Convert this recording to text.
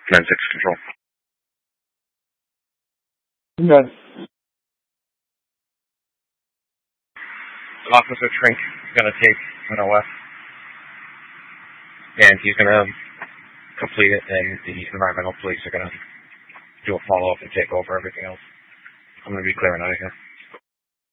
Command 6 control. Good. Officer Trink is going to take an OS, and he's going to complete it, and the environmental police are going to do a follow-up and take over everything else. I'm going to be clearing out of here.